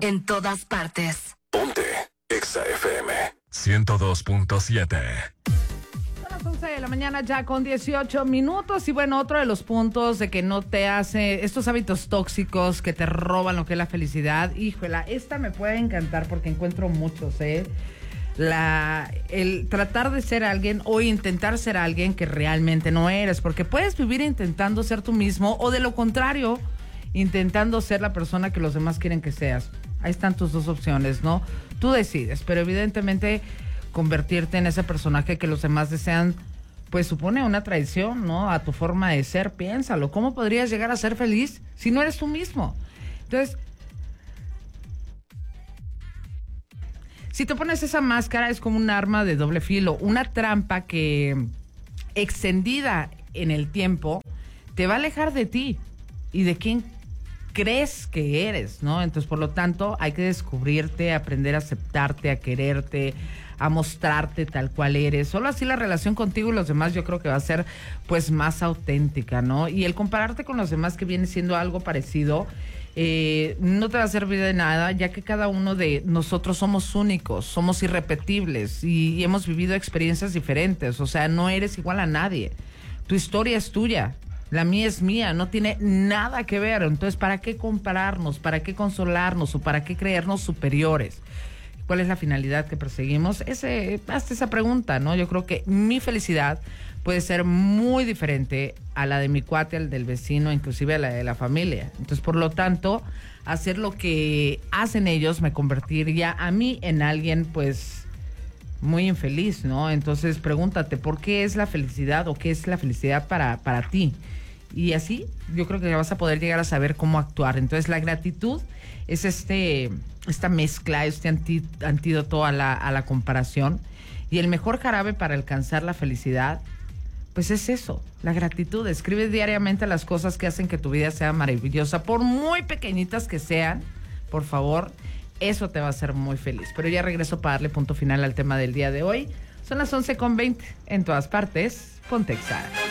En todas partes. Ponte Exa FM 102.7. Son las 11 de la mañana ya con 18 minutos. Y bueno, otro de los puntos de que no te hace estos hábitos tóxicos que te roban lo que es la felicidad. Híjola, esta me puede encantar porque encuentro muchos, el tratar de ser alguien o intentar ser alguien que realmente no eres, porque puedes vivir intentando ser tú mismo o de lo contrario, intentando ser la persona que los demás quieren que seas. Ahí están tus dos opciones, ¿no? Tú decides, pero evidentemente convertirte en ese personaje que los demás desean, pues supone una traición, ¿no? A tu forma de ser. Piénsalo, ¿cómo podrías llegar a ser feliz si no eres tú mismo? Entonces, si te pones esa máscara es como un arma de doble filo, una trampa que extendida en el tiempo te va a alejar de ti y de quién crees que eres, ¿no? Entonces, por lo tanto, hay que descubrirte, aprender a aceptarte, a quererte, a mostrarte tal cual eres. Solo así la relación contigo y los demás yo creo que va a ser pues más auténtica, ¿no? Y el compararte con los demás, que viene siendo algo parecido, no te va a servir de nada, ya que cada uno de nosotros somos únicos, somos irrepetibles y hemos vivido experiencias diferentes. O sea, no eres igual a nadie. Tu historia es tuya, la mía es mía, no tiene nada que ver. Entonces, ¿para qué compararnos? ¿Para qué consolarnos? ¿O para qué creernos superiores? ¿Cuál es la finalidad que perseguimos? Hazte esa pregunta, ¿no? Yo creo que mi felicidad puede ser muy diferente a la de mi cuate, al del vecino, inclusive a la de la familia. Entonces, por lo tanto, hacer lo que hacen elos me convertiría a mí en alguien, pues, muy infeliz, ¿no? Entonces, pregúntate, ¿por qué es la felicidad o qué es la felicidad para ti? Y así, yo creo que vas a poder llegar a saber cómo actuar. Entonces, la gratitud es esta mezcla, antídoto a la comparación. Y el mejor jarabe para alcanzar la felicidad, pues es eso, la gratitud. Escribe diariamente las cosas que hacen que tu vida sea maravillosa, por muy pequeñitas que sean, por favor, eso te va a hacer muy feliz. Pero ya regreso para darle punto final al tema del día de hoy. Son las 11:20, en todas partes, ponte Exa.